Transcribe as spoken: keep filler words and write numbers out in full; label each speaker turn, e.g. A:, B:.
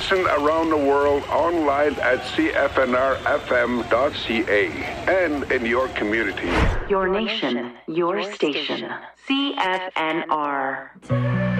A: Listen around the world online at c f n r f m dot c a and in your community.
B: Your nation, your station. C F N R.